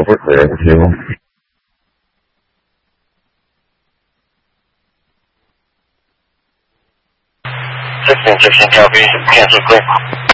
quickly over to him. 16 Copy, cancel clear.